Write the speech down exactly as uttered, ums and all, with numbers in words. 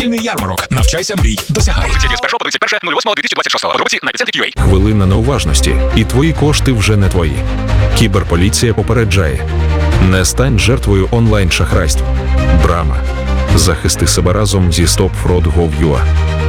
Вільний ярмарок. Навчайся, мрій, досягай. З першого по тридцять перше восьмого дві тисячі двадцять шостого. Подробиці на епіцентрі крапка ю а. Хвилина неуважності, і твої кошти вже не твої. Кіберполіція попереджає. Не стань жертвою онлайн-шахрайств. Брама. Захисти себе разом зі стоп фрод точка гов точка ю а.